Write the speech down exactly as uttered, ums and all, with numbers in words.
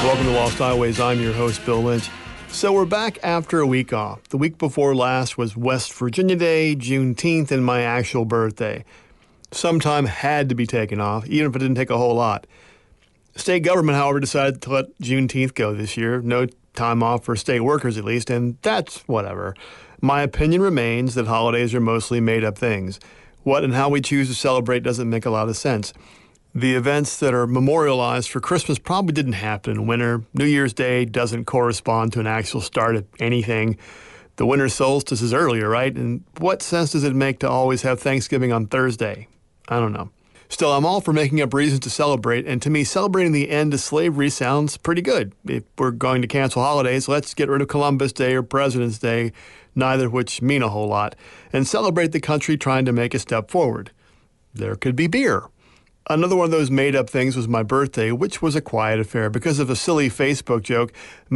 Welcome to Lost Highways. I'm your host, Bill Lynch. So we're back after a week off. The week before last was West Virginia Day, Juneteenth, and my actual birthday. Some time had to be taken off, even if it didn't take a whole lot. State government, however, decided to let Juneteenth go this year. No time off for state workers, at least, and that's whatever. My opinion remains that holidays are mostly made-up things. What and how we choose to celebrate doesn't make a lot of sense. The events that are memorialized for Christmas probably didn't happen in winter. New Year's Day doesn't correspond to an actual start of anything. The winter solstice is earlier, right? And what sense does it make to always have Thanksgiving on Thursday? I don't know. Still, I'm all for making up reasons to celebrate, and to me, celebrating the end of slavery sounds pretty good. If we're going to cancel holidays, let's get rid of Columbus Day or President's Day, neither of which mean a whole lot, and celebrate the country trying to make a step forward. There could be beer. Another one of those made-up things was my birthday, which was a quiet affair because of a silly Facebook joke.